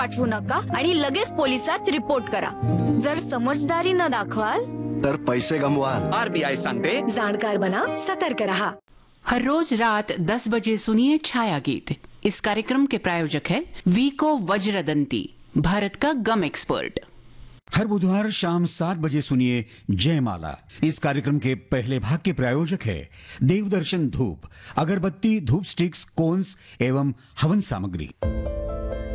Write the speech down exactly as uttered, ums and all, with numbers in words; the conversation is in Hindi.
पाठवू नका आणि लगेच पोलिसात रिपोर्ट करा. जर समजदारी न दाखवाल तर पैसे गमवाल. आरबीआई सांगते, जाणकार बना, सतर्क रहा. हर रोज रात दस बजे सुनिए छाया गीत. इस कार्यक्रम के प्रायोजक है वीको वज्रदंती, भारत का गम एक्सपर्ट. हर बुधवार शाम सात बजे सुनिए जयमाला. इस कार्यक्रम के पहले भाग के प्रायोजक है देवदर्शन धूप, अगरबत्ती, धूप स्टिक्स, कोन्स एवं हवन सामग्री.